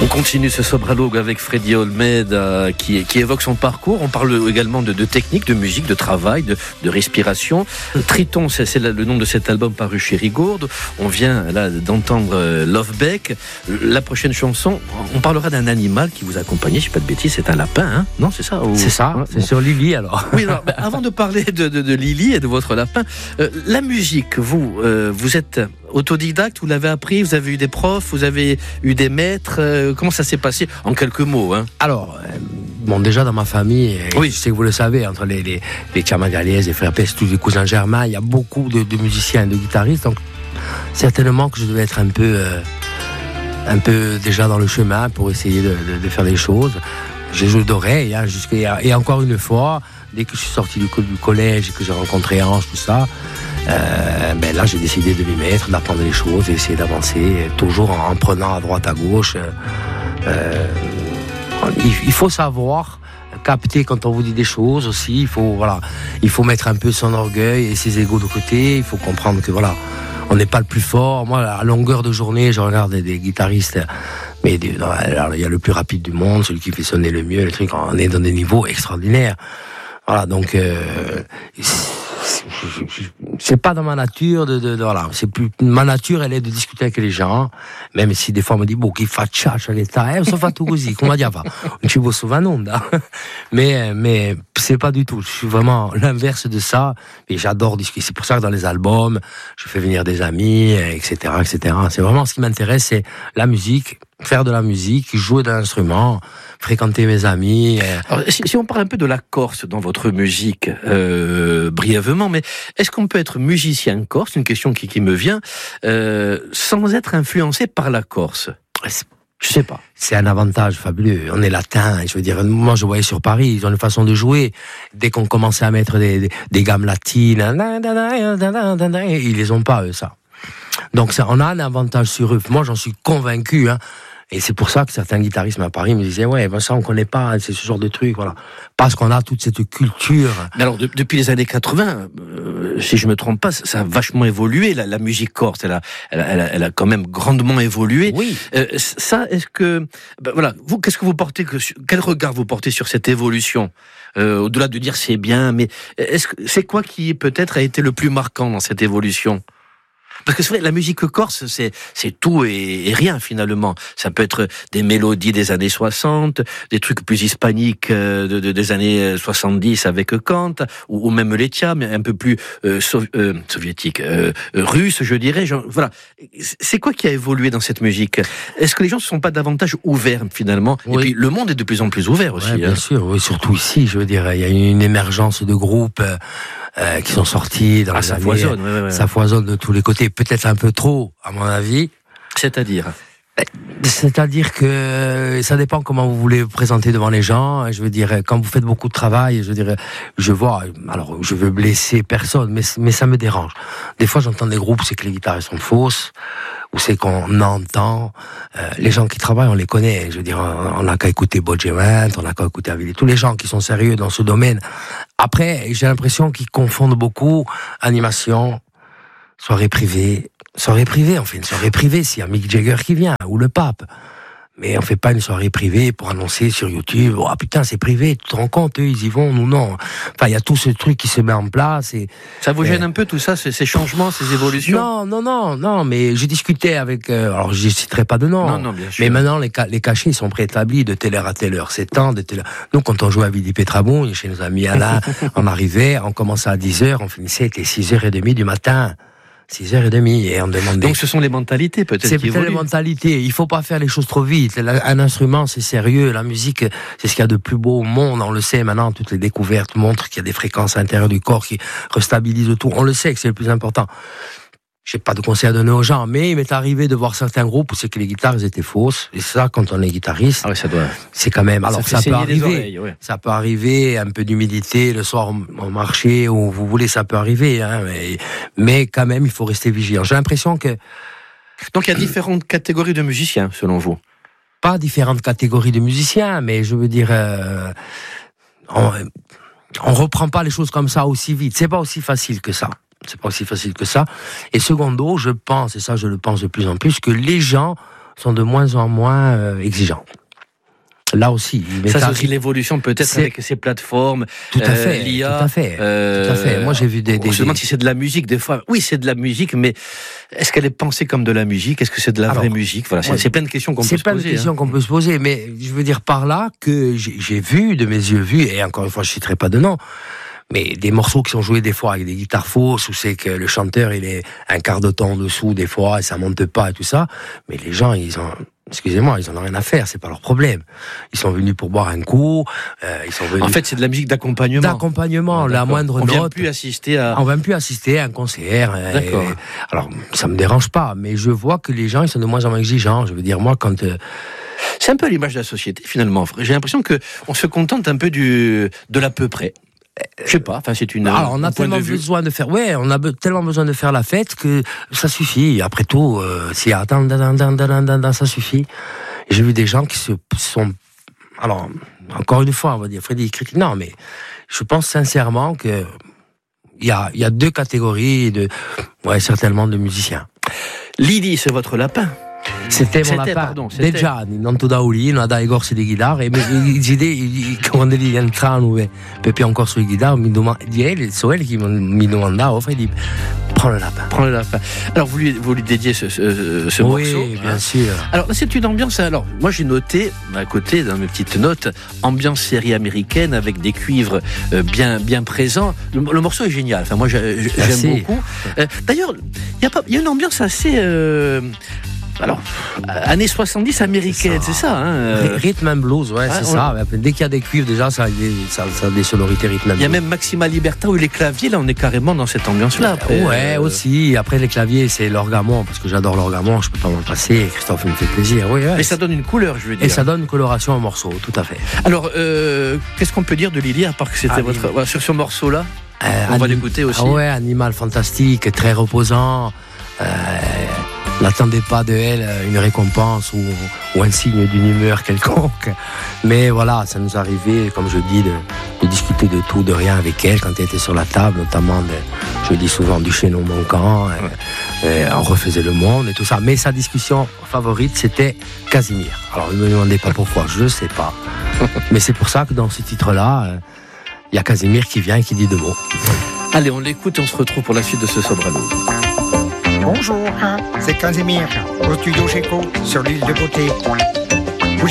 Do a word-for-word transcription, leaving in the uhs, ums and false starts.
On continue ce sobralogue avec Freddy Olmeda qui, qui évoque son parcours. On parle également de, de technique, de musique, de travail, de, de respiration. Triton, c'est, c'est le nom de cet album paru chez Rigaud. On vient là d'entendre Love Beck. La prochaine chanson, on parlera d'un animal qui vous accompagne. Je ne dis pas de bêtises, c'est un lapin, hein? Non, c'est ça ou... C'est ça, ouais, c'est bon. Sur Lily alors. Oui, alors, ben, avant de parler de, de, de Lily et de votre lapin, euh, la musique, vous, euh, vous êtes autodidacte, vous l'avez appris, vous avez eu des profs, vous avez eu des maîtres, euh, comment ça s'est passé en quelques mots, hein? Alors, euh, bon, déjà dans ma famille, oui. Je sais que vous le savez, entre les, les, les Tchamagaliès, les frères Pest, tous les cousins germains, il y a beaucoup de, de musiciens et de guitaristes, donc certainement que je devais être un peu, euh, un peu déjà dans le chemin pour essayer de, de, de faire des choses. J'ai joué d'oreille, hein, jusqu'à, et encore une fois, dès que je suis sorti du, du collège et que j'ai rencontré Ange, tout ça, Euh, ben là j'ai décidé de m'y mettre, d'apprendre les choses et essayer d'avancer, toujours en, en prenant à droite à gauche. Euh, il, il faut savoir capter quand on vous dit des choses aussi. Il faut voilà, il faut mettre un peu son orgueil et ses égos de côté. Il faut comprendre que voilà, on n'est pas le plus fort. Moi, à longueur de journée, je regarde des, des guitaristes. Mais des, alors, il y a le plus rapide du monde, celui qui fait sonner le mieux, le truc. On est dans des niveaux extraordinaires. Voilà, donc. Euh, c'est pas dans ma nature de, de, de voilà, c'est plus ma nature, elle est de discuter avec les gens, même si des fois on me dit bon chi facciaccia che stai, sono fatto così, come dire, non ci posso fare nulla, mais mais c'est pas du tout, je suis vraiment l'inverse de ça et j'adore discuter. C'est pour ça que dans les albums je fais venir des amis, etc etc. C'est vraiment ce qui m'intéresse, c'est la musique, faire de la musique, jouer d'un instrument, fréquenter mes amis. Alors, si, si on parle un peu de la Corse dans votre musique, euh, brièvement, mais est-ce qu'on peut être musicien corse, une question qui, qui me vient, euh, sans être influencé par la Corse? Je sais pas. C'est un avantage fabuleux. On est latin, je veux dire, moi je voyais sur Paris, ils ont une façon de jouer. Dès qu'on commençait à mettre des, des, des gammes latines, ils les ont pas, eux, ça. Donc ça, on a un avantage sur eux. Moi j'en suis convaincu, hein. Et c'est pour ça que certains guitaristes à Paris me disaient ouais, ben ça on connaît pas, c'est ce genre de truc, voilà, parce qu'on a toute cette culture. Mais alors de, depuis les années quatre-vingts, euh, si je me trompe pas, ça a vachement évolué la, la musique corse, elle a, elle, a, elle, a, elle a quand même grandement évolué. Oui. Euh, ça, est-ce que, ben voilà, vous, qu'est-ce que vous portez, que, quel regard vous portez sur cette évolution? Euh, au-delà de dire c'est bien, mais est-ce que c'est quoi qui peut-être a été le plus marquant dans cette évolution? Parce que c'est vrai, la musique corse, c'est, c'est tout et, et rien finalement. Ça peut être des mélodies des années soixante, des trucs plus hispaniques de, de, des années soixante-dix avec Kant, ou, ou même les Tchas, mais un peu plus euh, so, euh, soviétiques, euh, russes, je dirais. Genre, voilà. C'est quoi qui a évolué dans cette musique? Est-ce que les gens ne sont pas davantage ouverts finalement? Oui. Et puis le monde est de plus en plus ouvert aussi. Ouais, bien hein. sûr, oui, surtout ici, je veux dire, il y a une émergence de groupes euh, qui sont sortis dans ah, les ça années, foisonne, ouais, ouais, ouais. ça foisonne de tous les côtés. Peut-être un peu trop, à mon avis. C'est-à-dire C'est-à-dire que ça dépend comment vous voulez vous présenter devant les gens. Je veux dire, quand vous faites beaucoup de travail, je veux dire, je vois, alors je veux blesser personne, mais, mais ça me dérange. Des fois, j'entends des groupes, c'est que les guitares sont fausses, ou c'est qu'on entend. Euh, les gens qui travaillent, on les connaît. Je veux dire, on n'a qu'à écouter Bodgevant, on n'a qu'à écouter Avilé. Tous les gens qui sont sérieux dans ce domaine. Après, j'ai l'impression qu'ils confondent beaucoup animation, soirée privée. Soirée privée, on fait une soirée privée s'il y a Mick Jagger qui vient, ou le pape. Mais on fait pas une soirée privée pour annoncer sur YouTube, oh putain c'est privé, tu te rends compte, eux ils y vont, nous non. Enfin il y a tout ce truc qui se met en place. Et, ça vous gêne euh, un peu tout ça, ces, ces changements, ces évolutions? Non, non, non, non, mais j'ai discuté avec, euh, alors je citerai pas de nom, non, non, bien sûr. Mais maintenant les, ca- les cachets sont préétablis de telle heure à telle heure, c'est temps, de telle heure. Nous quand on jouait à Vidi Petrabon, chez nos amis Alain, on arrivait, on commençait à dix heures, on finissait, il était six heures trente du matin. six heures trente et on demandait. Donc ce sont les mentalités peut-être c'est qui peut-être évoluent. les mentalités. Il faut pas faire les choses trop vite. Un instrument c'est sérieux. La musique c'est ce qu'il y a de plus beau au monde. On le sait maintenant. Toutes les découvertes montrent qu'il y a des fréquences à l'intérieur du corps qui restabilisent tout. On le sait que c'est le plus important. J'ai pas de conseils à donner aux gens, mais il m'est arrivé de voir certains groupes où c'est que les guitares elles étaient fausses. Et ça, quand on est guitariste, ah ouais, ça doit. C'est quand même. Alors ça, ça peut arriver. Oreilles, ouais. Ça peut arriver un peu d'humidité le soir au marché où vous voulez, ça peut arriver. Hein, mais, mais quand même, il faut rester vigilant. J'ai l'impression que. Donc il y a différentes catégories de musiciens, selon vous. Pas différentes catégories de musiciens, mais je veux dire, euh, on, on reprend pas les choses comme ça aussi vite. C'est pas aussi facile que ça. C'est pas aussi facile que ça. Et secondo, je pense, et ça je le pense de plus en plus, que les gens sont de moins en moins euh, exigeants. Là aussi, ça c'est aussi l'évolution peut-être c'est... avec ces plateformes, tout à fait, euh, l'I A. Tout à fait, euh... tout à fait. Moi j'ai vu des. des on se demande si c'est de la musique des fois. Oui, c'est de la musique, mais est-ce qu'elle est pensée comme de la musique? Est-ce que c'est de la Alors, vraie musique? Voilà, c'est, ouais, c'est plein de questions qu'on peut se poser. C'est plein de questions hein. qu'on peut se poser, mais je veux dire par là que j'ai, j'ai vu de mes yeux vus, et encore une fois je citerai pas de nom. Mais des morceaux qui sont joués des fois avec des guitares fausses, où c'est que le chanteur il est un quart de ton en dessous des fois et ça monte pas et tout ça. Mais les gens ils ont, excusez-moi, ils en ont rien à faire, c'est pas leur problème. Ils sont venus pour boire un coup. Euh, ils sont venus. En fait, c'est de la musique d'accompagnement. D'accompagnement, ah, la moindre note. On vient plus assister à. On vient plus assister à un concert. D'accord. Et, alors, ça me dérange pas, mais je vois que les gens ils sont de moins en moins exigeants. Je veux dire, moi, quand euh, c'est un peu l'image de la société finalement. J'ai l'impression que on se contente un peu du de l'à peu près. Je sais pas, enfin c'est une. Alors on a tellement de besoin de faire, ouais, on a be- tellement besoin de faire la fête que ça suffit. Après tout, euh, si attends, dan, dan, dan, dan, dan, ça suffit. Et j'ai vu des gens qui se sont, alors encore une fois, on va dire Freddy critique, non, mais je pense sincèrement que il y a, il y a deux catégories de, ouais, certainement de musiciens. Lydie, c'est votre lapin. C'était mon c'était, lapin, pardon, c'était. De Gianni, non tu da Ulino, da Igor di chitarra, e quando gli entravano per più ancora sulle chitarre, mi domandava, di elle, so elle qui mi domandava, Freddy, prends le lapin. Prends le lapin. Alors vous lui, vous lui dédiez ce, ce, ce oui, morceau. Oui, bien hein. sûr. Alors c'est une ambiance, alors moi j'ai noté, à côté dans mes petites notes, ambiance série américaine avec des cuivres euh, bien, bien présents. Le, le morceau est génial, enfin moi j'ai, j'aime Merci. beaucoup. Euh, d'ailleurs, il y a pas, il y a une ambiance assez... Euh, Alors, années soixante-dix américaines, c'est ça, c'est ça hein. Rhythm and blues, ouais, ah, c'est ça. A... Dès qu'il y a des cuivres, déjà, ça a des, ça, ça a des sonorités rhythm and blues. Il y a même Maxima Libertà où les claviers, là, on est carrément dans cette ambiance-là. Après, ouais, euh... aussi. Après, les claviers, c'est l'orgamon, parce que j'adore l'orgamon, je peux pas m'en passer. Christophe me fait plaisir. Oui, ouais. Mais ça donne une couleur, je veux dire. Et ça donne une coloration au morceau, tout à fait. Alors, euh, qu'est-ce qu'on peut dire de Lily, à part que c'était ah, votre. Ouais, sur ce morceau-là, euh, on anim... va l'écouter aussi. Ah ouais, animal fantastique, très reposant. Euh... N'attendez pas de elle une récompense ou, ou un signe d'une humeur quelconque. Mais voilà, ça nous arrivait, comme je dis, de, de discuter de tout, de rien avec elle quand elle était sur la table, notamment, de, je dis souvent, du chaînon manquant. Et, et on refaisait le monde et tout ça. Mais sa discussion favorite, c'était Casimir. Alors, ne me demandez pas pourquoi, je ne sais pas. Mais c'est pour ça que dans ce titre-là, il y a Casimir qui vient et qui dit deux mots. Allez, on l'écoute et on se retrouve pour la suite de ce Soprano. Bonjour, c'est Casimir, au studio Géco, sur l'île de Beauté.